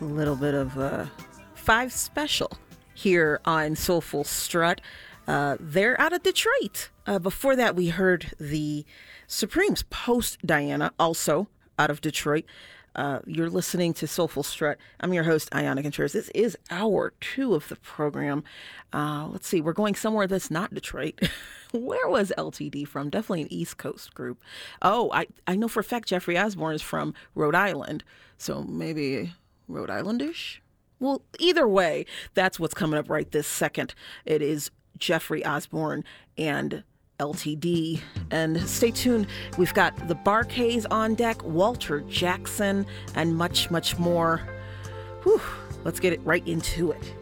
A little bit of Five Special here on Soulful Strut. They're out of Detroit. Before that, we heard the Supremes post Diana, also out of Detroit. You're listening to Soulful Strut. I'm your host, Ayana Contreras. This is hour 2 of the program. Let's see, we're going somewhere that's not Detroit. Where was LTD from? Definitely an East Coast group. Oh, I know for a fact Jeffrey Osborne is from Rhode Island, so maybe Rhode Islandish? Well, either way, that's what's coming up right this second. It is Jeffrey Osborne and LTD. And stay tuned. We've got the Bar-Kays on deck, Walter Jackson, and much, much more. Whew, let's get it right into it.